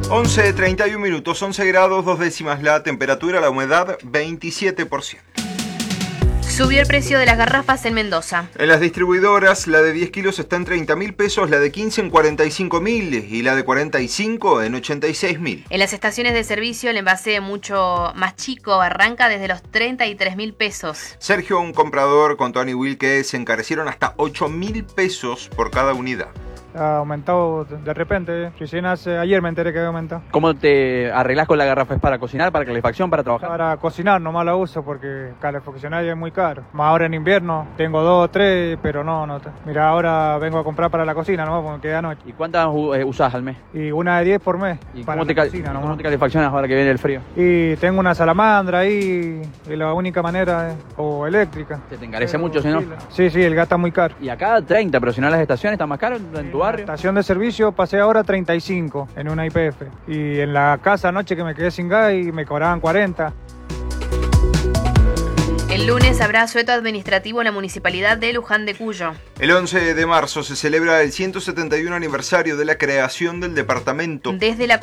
11:31, 11 grados 2 décimas la temperatura, la humedad 27%. Subió el precio de las garrafas en Mendoza. En las distribuidoras, la de 10 kilos está en 30.000 pesos, la de 15 en 45.000 y la de 45 en 86.000. En las estaciones de servicio, el envase mucho más chico arranca desde los 33.000 pesos. Sergio, un comprador, con Tony Will que se encarecieron hasta 8.000 pesos por cada unidad. Ha aumentado de repente. Recién ayer me enteré que había aumentado. ¿Cómo te arreglás con la garrafa? ¿Es para cocinar, para calefacción, para trabajar? Para cocinar nomás la uso porque calefaccionar ya es muy caro. Más ahora en invierno tengo 2 o 3, pero no. Mira, ahora vengo a comprar para la cocina nomás porque me queda noche. ¿Y cuántas usás al mes? Y una de 10 por mes. ¿Y para cómo te, cocina, ¿cómo te calefaccionas ahora que viene el frío? Y tengo una salamandra ahí, y la única manera o eléctrica. ¿Se te encarece mucho si no? Sí, el gas está muy caro. Y acá 30, pero si no las estaciones están más caras en tu barrio. Estación de servicio pasé ahora 35 en una IPF. Y en la casa anoche que me quedé sin gas y me cobraban 40. El lunes habrá asueto administrativo en la municipalidad de Luján de Cuyo. El 11 de marzo se celebra el 171 aniversario de la creación del departamento. Desde la